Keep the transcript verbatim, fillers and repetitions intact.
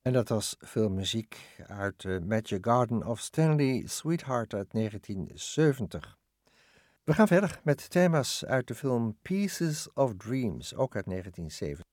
En dat was filmmuziek uit The Magic Garden of Stanley Sweetheart uit negentien zeventig. We gaan verder met thema's uit de film Pieces of Dreams, ook uit negentien zeventig.